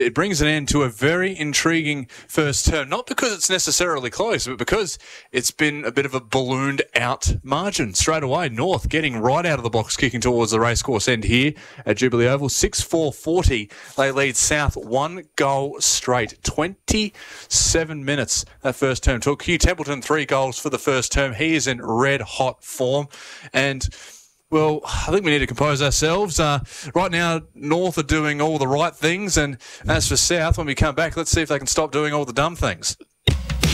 it brings an end to a very intriguing first term, not because it's necessarily close, but because it's been a bit of a ballooned out margin. Straight away, North getting right out of the box, kicking towards the racecourse end here at Jubilee Oval. 6-4-40. They lead South 1 goal straight. 27 minutes that first term took. Hugh Templeton, 3 goals for the first term. He is in red hot form. And well, I think we need to compose ourselves. Right now, North are doing all the right things, and as for South, when we come back, let's see if they can stop doing all the dumb things.